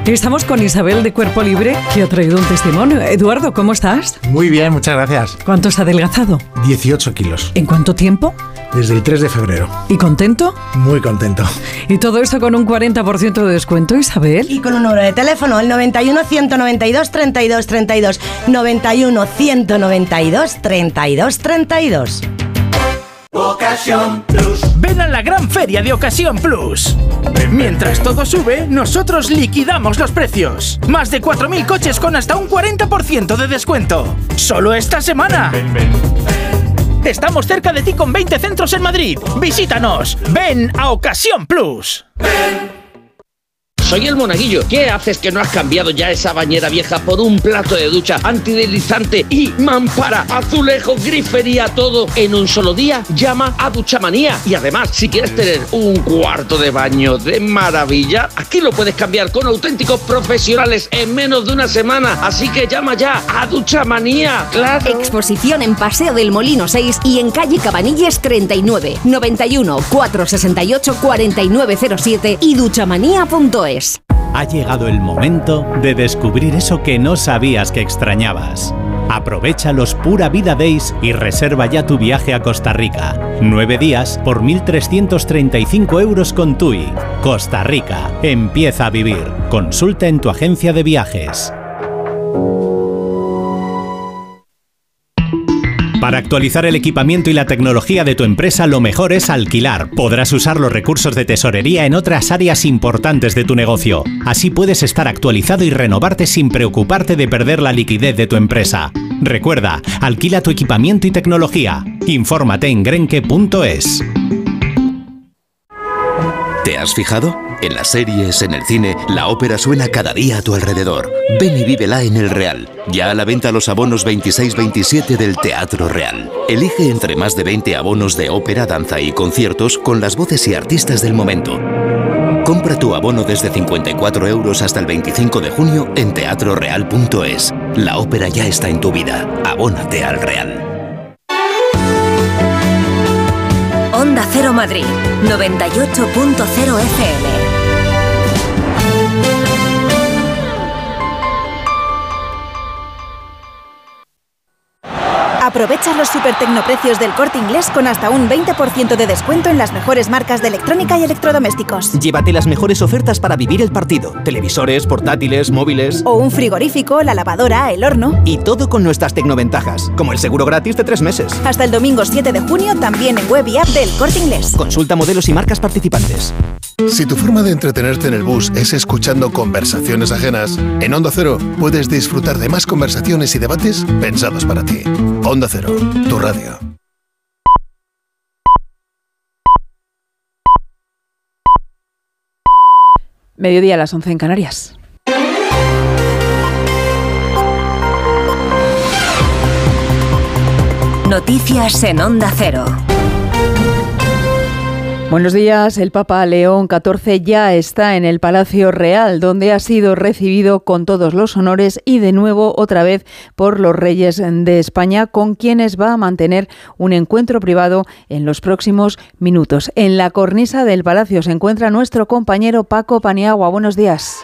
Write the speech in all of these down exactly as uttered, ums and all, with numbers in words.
Estamos con Isabel de Cuerpo Libre, que ha traído un testimonio. Eduardo, ¿cómo estás? Muy bien, muchas gracias. ¿Cuánto has adelgazado? dieciocho kilos. ¿En cuánto tiempo? Desde el tres de febrero. ¿Y contento? Muy contento. Y todo esto con un cuarenta por ciento de descuento, Isabel. Y con un número de teléfono, el noventa y uno, ciento noventa y dos, treinta y dos, treinta y dos. noventa y uno, ciento noventa y dos, treinta y dos, treinta y dos. Ocasión Plus. Ven a la gran feria de Ocasión Plus. Mientras todo sube, nosotros liquidamos los precios. Más de cuatro mil coches con hasta un cuarenta por ciento de descuento. Solo esta semana. Ven, ven, ven. Estamos cerca de ti con veinte centros en Madrid. Visítanos. Ven a Ocasión Plus. Ven. Soy el Monaguillo. ¿Qué haces que no has cambiado ya esa bañera vieja por un plato de ducha antideslizante y mampara, azulejo, grifería, todo en un solo día? Llama a Duchamanía. Y además, si quieres tener un cuarto de baño de maravilla, aquí lo puedes cambiar con auténticos profesionales en menos de una semana. Así que llama ya a Duchamanía. ¡Claro! Exposición en Paseo del Molino seis y en calle Cabanilles treinta y nueve. noventa y uno, cuatrocientos sesenta y ocho, cuarenta y nueve cero siete y duchamanía punto es. Ha llegado el momento de descubrir eso que no sabías que extrañabas. Aprovecha los Pura Vida Days y reserva ya tu viaje a Costa Rica. Nueve días por mil trescientos treinta y cinco euros con T U I. Costa Rica. Empieza a vivir. Consulta en tu agencia de viajes. Para actualizar el equipamiento y la tecnología de tu empresa, lo mejor es alquilar. Podrás usar los recursos de tesorería en otras áreas importantes de tu negocio. Así puedes estar actualizado y renovarte sin preocuparte de perder la liquidez de tu empresa. Recuerda, alquila tu equipamiento y tecnología. Infórmate en grenke punto es. ¿Te has fijado? En las series, en el cine, la ópera suena cada día a tu alrededor. Ven y vívela en El Real. Ya a la venta los abonos veintiséis veintisiete del Teatro Real. Elige entre más de veinte abonos de ópera, danza y conciertos con las voces y artistas del momento. Compra tu abono desde cincuenta y cuatro euros hasta el veinticinco de junio en teatro real punto es. La ópera ya está en tu vida. Abónate al Real. Onda Cero Madrid, noventa y ocho punto cero F M. Aprovecha los super tecnoprecios del Corte Inglés con hasta un veinte por ciento de descuento en las mejores marcas de electrónica y electrodomésticos. Llévate las mejores ofertas para vivir el partido. Televisores, portátiles, móviles... O un frigorífico, la lavadora, el horno... Y todo con nuestras tecnoventajas, como el seguro gratis de tres meses. Hasta el domingo siete de junio, también en web y app del Corte Inglés. Consulta modelos y marcas participantes. Si tu forma de entretenerte en el bus es escuchando conversaciones ajenas, en Onda Cero puedes disfrutar de más conversaciones y debates pensados para ti. Onda Cero, tu radio. Mediodía a las once en Canarias. Noticias en Onda Cero. Buenos días. El Papa León catorce ya está en el Palacio Real, donde ha sido recibido con todos los honores y de nuevo otra vez por los reyes de España, con quienes va a mantener un encuentro privado en los próximos minutos. En la cornisa del Palacio se encuentra nuestro compañero Paco Paniagua. Buenos días.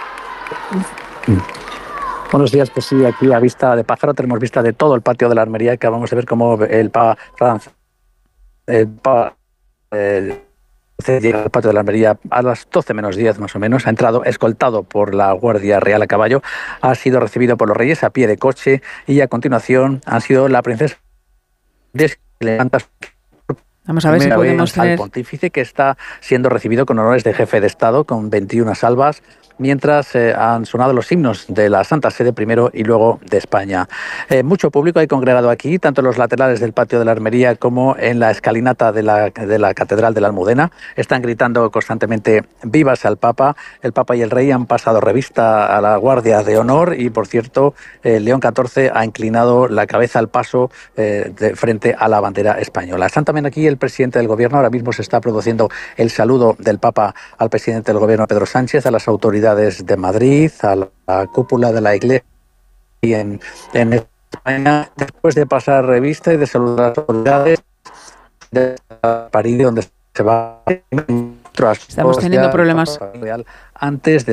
Buenos días, pues sí, aquí a vista de pájaro tenemos vista de todo el patio de la Armería, que vamos a ver cómo el Papa Francisco, el Papa, el llega al patio de la Armería a las doce menos diez más o menos, ha entrado escoltado por la Guardia Real a caballo, ha sido recibido por los reyes a pie de coche y a continuación han sido la princesa que levanta. Vamos a ver si podemos tener al pontífice, que está siendo recibido con honores de jefe de Estado con veintiuna salvas, mientras eh, han sonado los himnos de la Santa Sede primero y luego de España. Eh, mucho público hay congregado aquí, tanto en los laterales del patio de la Armería como en la escalinata de la, de la Catedral de la Almudena. Están gritando constantemente vivas al Papa. El Papa y el Rey han pasado revista a la Guardia de Honor y, por cierto, eh, León catorce ha inclinado la cabeza al paso eh, de frente a la bandera española. Están también aquí el presidente del Gobierno. Ahora mismo se está produciendo el saludo del Papa al presidente del Gobierno, Pedro Sánchez, a las autoridades de Madrid, a la cúpula de la Iglesia y en, en España, después de pasar revista y de saludar a las autoridades de París, donde se va. Estamos teniendo problemas. Antes de